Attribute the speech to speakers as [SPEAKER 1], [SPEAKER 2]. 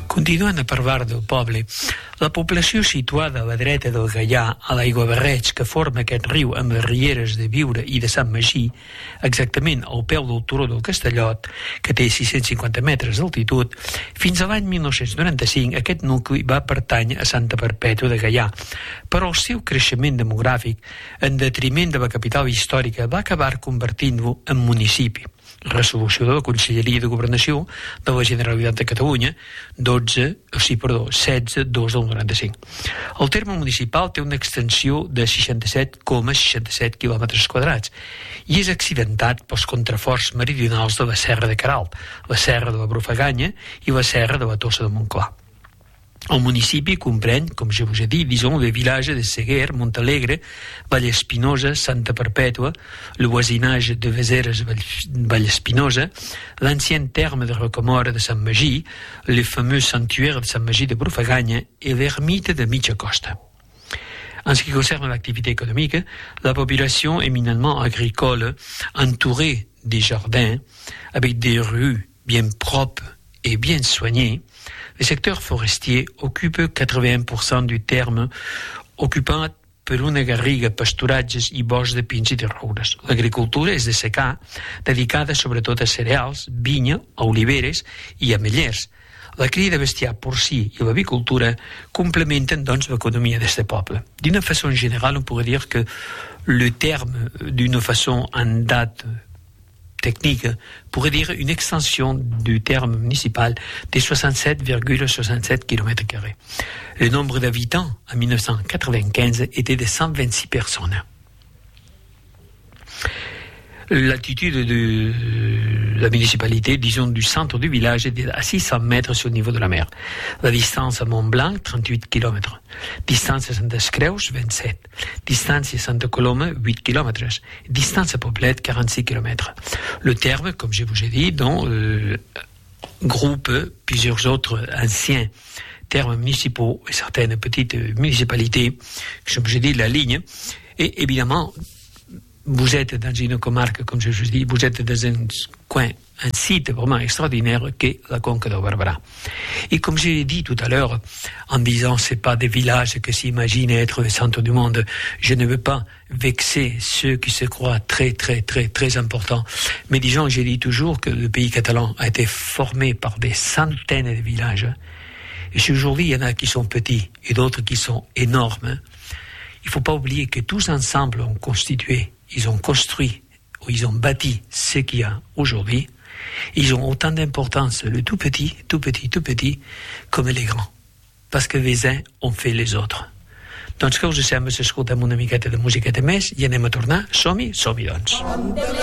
[SPEAKER 1] Continuant a parlar del poble, la població situada a la dreta del Gaià, a l'aiguabarreig que forma aquest riu amb les rieres de Biure i de Sant Magí, exactament al peu del turó del Castellot, que té 650 metres d'altitud, fins a l'any 1995 aquest nucli va pertànyer a Santa Perpètua de Gaià, però el seu creixement demogràfic, en detriment de la capital històrica, va acabar convertint-lo en municipi. Resolució de la Conselleria de Governació de la Generalitat de Catalunya 16/2 del 95. El terme municipal té una extensió de 67,67 quilòmetres quadrats i és accidentat pels contraforts meridionals de la Serra de Queralt, la Serra de la Brufaganya i la Serra de la Tossa de Montclar. El municipi comprèn, com je vous ai dit, disons, les villages de Seguer, Montalegre, Vallespinosa, Santa Perpètua, le voisinage de Vézeres, Vallespinosa, l'ancien terme de Rocamora de Sant Magí, le fameux sanctuaire de Sant Magí de Brufaganya et l'ermite de Mitja Costa. En ce qui concerne l'activité économique, la population éminemment agricole, entourée des jardins, avec des rues bien propres et bien soignées, le secteur forestier occupa 81% du terme, occupant per una garriga, pasturatges i boscs de pins i de roures. L'agricultura és de secà, dedicada sobretot a cereals, vinya, a oliveres i ametllers. La cria de bestiar porcí i l'avicultura complementen, doncs, l'économie d'aquest poble. D'une façon générale, on pourrait dire que le terme, d'une façon en date technique, pourrait dire une extension du terme municipal de 67,67 km². Le nombre d'habitants en 1995 était de 126 personnes. L'altitude de la municipalité, disons du centre du village, est à 600 mètres sur le niveau de la mer. La distance à Montblanc, 38 km. Distance à Santes Creus, 27. Distance à Santa Coloma, 8 km. Distance à Poblet, 46 km. Le terme, comme je vous ai dit, groupe plusieurs autres anciens termes municipaux et certaines petites municipalités, comme je dis, la ligne, et évidemment, vous êtes dans une comarque, comme je vous dis, vous êtes dans un coin, un site vraiment extraordinaire qu'est la Conca del Barberà. Et comme je l'ai dit tout à l'heure, en disant c'est pas des villages que s'imaginent être le centre du monde, je ne veux pas vexer ceux qui se croient très, très, très, très importants. Mais disons, j'ai dit toujours que le pays catalan a été formé par des centaines de villages. Et si aujourd'hui, il y en a qui sont petits et d'autres qui sont énormes, il ne faut pas oublier que tous ensemble ont constitué, ils ont construit, ou ils ont bâti ce qu'il y a aujourd'hui. Ils ont autant d'importance, le tout petit, comme les grands. Parce que les uns ont fait les autres. Doncs que us sembla si escoltem una miqueta de musiqueta més i anem a tornar? Som-hi, doncs.